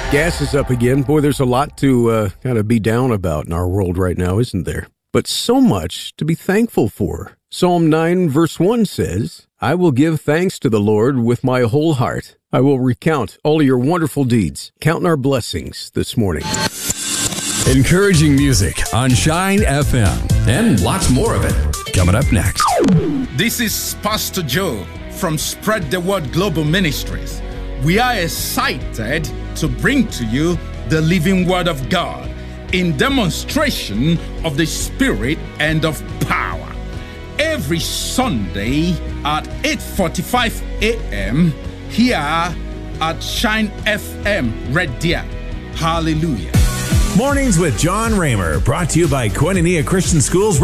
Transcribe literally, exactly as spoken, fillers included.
Gas is up again. Boy, there's a lot to uh, kind of be down about in our world right now, isn't there? But so much to be thankful for. Psalm nine verse one says, I will give thanks to the Lord with my whole heart. I will recount all your wonderful deeds. Counting our blessings this morning. Encouraging music on Shine F M. And lots more of it coming up next. This is Pastor Joe from Spread the Word Global Ministries. We are excited to bring to you the living Word of God in demonstration of the Spirit and of power. Every Sunday at eight forty-five a.m. here at Shine F M, right there. Hallelujah. Mornings with John Raymer, brought to you by Koinonia Christian Schools.